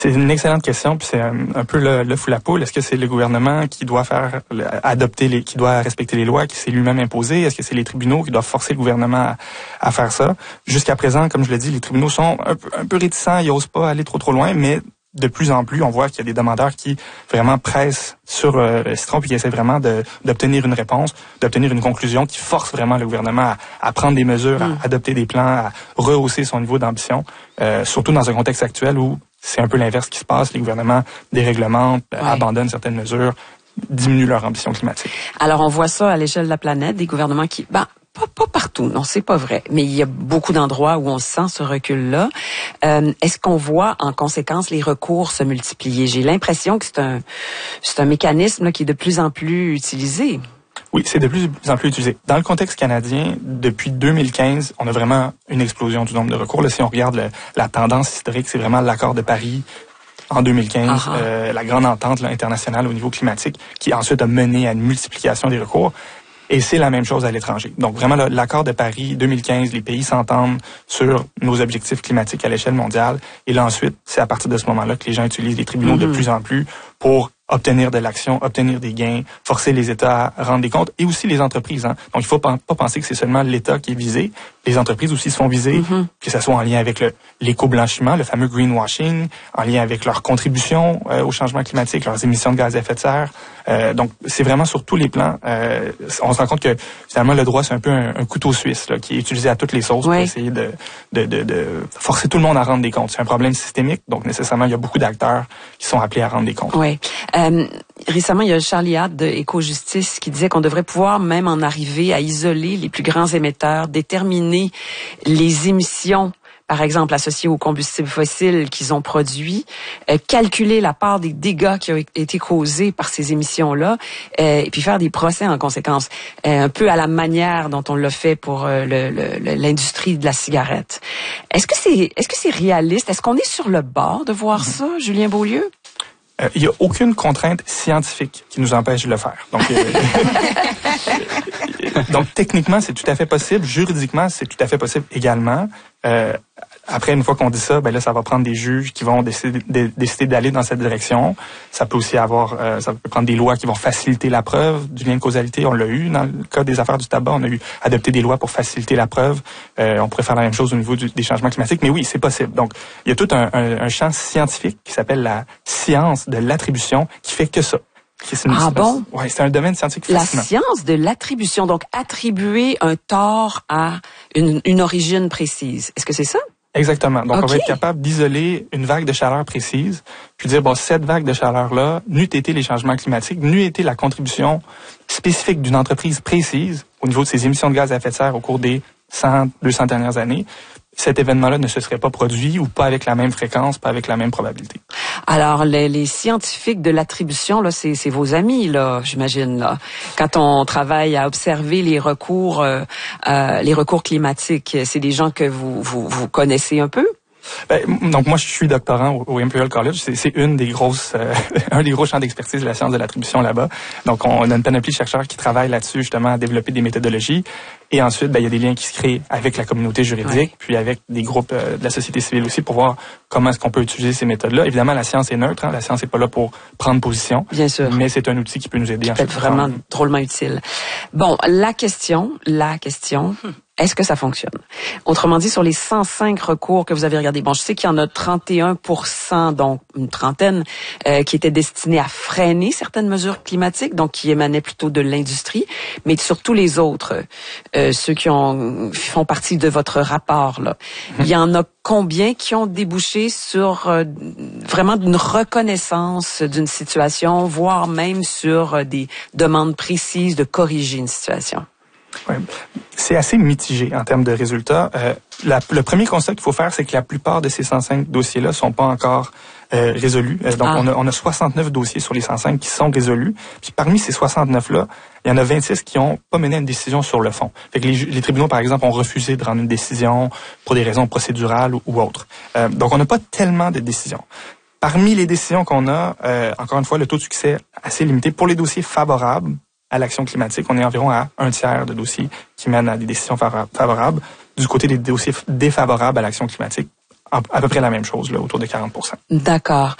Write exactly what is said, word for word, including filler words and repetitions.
C'est une excellente question, puis c'est un, un peu le, le fou la poule. Est-ce que c'est le gouvernement qui doit faire adopter les, qui doit respecter les lois, qui s'est lui-même imposé? Est-ce que c'est les tribunaux qui doivent forcer le gouvernement à, à faire ça? Jusqu'à présent, comme je l'ai dit, les tribunaux sont un peu, un peu réticents, ils osent pas aller trop trop loin, mais de plus en plus, on voit qu'il y a des demandeurs qui vraiment pressent sur euh, le citron puis qui essaient vraiment de, d'obtenir une réponse, d'obtenir une conclusion qui force vraiment le gouvernement à, à prendre des mesures, mm. à adopter des plans, à rehausser son niveau d'ambition, euh, surtout dans un contexte actuel où c'est un peu l'inverse qui se passe. Les gouvernements déréglementent, ouais. abandonnent certaines mesures, diminuent leur ambition climatique. Alors, on voit ça à l'échelle de la planète, des gouvernements qui... Ben, Pas, pas partout, non, c'est pas vrai. Mais il y a beaucoup d'endroits où on sent ce recul-là. Euh, est-ce qu'on voit, en conséquence, les recours se multiplier? J'ai l'impression que c'est un, c'est un mécanisme là, qui est de plus en plus utilisé. Oui, c'est de plus en plus utilisé. Dans le contexte canadien, depuis deux mille quinze, on a vraiment une explosion du nombre de recours. Là, si on regarde le, la tendance historique, c'est vraiment l'accord de Paris en deux mille quinze, euh, la grande entente là, internationale au niveau climatique, qui ensuite a mené à une multiplication des recours. Et c'est la même chose à l'étranger. Donc vraiment, l'accord de Paris deux mille quinze, les pays s'entendent sur nos objectifs climatiques à l'échelle mondiale. Et là ensuite, c'est à partir de ce moment-là que les gens utilisent les tribunaux mm-hmm. de plus en plus pour obtenir de l'action, obtenir des gains, forcer les États à rendre des comptes et aussi les entreprises. Hein. Donc, il faut pas, pas penser que c'est seulement l'État qui est visé. Les entreprises aussi sont visées, mm-hmm. que ce soit en lien avec le, l'éco-blanchiment, le fameux greenwashing, en lien avec leur contribution euh, au changement climatique, leurs émissions de gaz à effet de serre. Euh, donc, c'est vraiment sur tous les plans. Euh, on se rend compte que finalement, le droit, c'est un peu un, un couteau suisse là, qui est utilisé à toutes les sauces oui. pour essayer de, de, de, de forcer tout le monde à rendre des comptes. C'est un problème systémique, donc nécessairement, il y a beaucoup d'acteurs qui sont appelés à rendre des comptes. Oui. Euh, récemment, il y a Charlie Hatt de Éco-Justice qui disait qu'on devrait pouvoir même en arriver à isoler les plus grands émetteurs, déterminer les émissions, par exemple, associées aux combustibles fossiles qu'ils ont produits, euh, calculer la part des dégâts qui ont été causés par ces émissions-là, euh, et puis faire des procès en conséquence, euh, un peu à la manière dont on l'a fait pour euh, le, le, l'industrie de la cigarette. Est-ce que c'est, est-ce que c'est réaliste? Est-ce qu'on est sur le bord de voir ça, Julien Beaulieu? Il euh, n'y a aucune contrainte scientifique qui nous empêche de le faire. Donc, euh, donc techniquement, c'est tout à fait possible. Juridiquement, c'est tout à fait possible également. Euh, après, une fois qu'on dit ça, ben là, ça va prendre des juges qui vont décider, de, décider d'aller dans cette direction. Ça peut aussi avoir, euh, ça peut prendre des lois qui vont faciliter la preuve du lien de causalité. On l'a eu dans le cas des affaires du tabac. On a eu adopté des lois pour faciliter la preuve. Euh, on pourrait faire la même chose au niveau du, des changements climatiques. Mais oui, c'est possible. Donc, il y a tout un, un, un champ scientifique qui s'appelle la science de l'attribution qui fait que ça. C'est une, ah bon? Oui, c'est un domaine scientifique fascinant. La science de l'attribution, donc attribuer un tort à une, une origine précise. Est-ce que c'est ça? Exactement. Donc, okay. on va être capable d'isoler une vague de chaleur précise, puis dire, bon, cette vague de chaleur-là, n'eût été les changements climatiques, n'eût été la contribution spécifique d'une entreprise précise au niveau de ses émissions de gaz à effet de serre au cours des cent, deux cents dernières années, cet événement-là ne se serait pas produit ou pas avec la même fréquence, pas avec la même probabilité. Alors, les, les scientifiques de l'attribution, là, c'est, c'est vos amis, là, j'imagine, là. Quand on travaille à observer les recours, euh, euh, les recours climatiques, c'est des gens que vous, vous, vous connaissez un peu? Ben, donc moi je suis doctorant au, au Imperial College, c'est, c'est une des grosses euh, un des gros champs d'expertise de la science de l'attribution là-bas. Donc on a une panoplie de chercheurs qui travaillent là-dessus justement à développer des méthodologies et ensuite ben il y a des liens qui se créent avec la communauté juridique ouais. puis avec des groupes euh, de la société civile aussi pour voir comment est-ce qu'on peut utiliser ces méthodes-là. Évidemment la science est neutre, hein, la science est pas là pour prendre position. Bien sûr. Mais c'est un outil qui peut nous aider. Qui peut être vraiment prendre... drôlement utile. Bon, la question, la question. Hmm. Est-ce que ça fonctionne? Autrement dit, sur les cent cinq recours que vous avez regardés, bon, je sais qu'il y en a trente et un pour cent, donc une trentaine, euh, qui étaient destinés à freiner certaines mesures climatiques, donc qui émanaient plutôt de l'industrie, mais sur tous les autres, euh, ceux qui ont, font partie de votre rapport, là, il y en a combien qui ont débouché sur euh, vraiment une reconnaissance d'une situation, voire même sur euh, des demandes précises de corriger une situation? Ouais. C'est assez mitigé en termes de résultats. Euh, la, le premier constat qu'il faut faire, c'est que la plupart de ces cent cinq dossiers-là sont pas encore euh, résolus. Euh, donc, ah. on, a, on a soixante-neuf dossiers sur les cent cinq qui sont résolus. Puis parmi ces soixante-neuf-là, il y en a vingt-six qui ont pas mené à une décision sur le fond. Fait que les, les tribunaux, par exemple, ont refusé de rendre une décision pour des raisons procédurales ou, ou autres. Euh, donc, on n'a pas tellement de décisions. Parmi les décisions qu'on a, euh, encore une fois, le taux de succès assez limité. Pour les dossiers favorables à l'action climatique, on est environ à un tiers de dossiers qui mènent à des décisions favorables. Du côté des dossiers défavorables à l'action climatique, à peu près la même chose, là, autour de quarante pour cent. D'accord.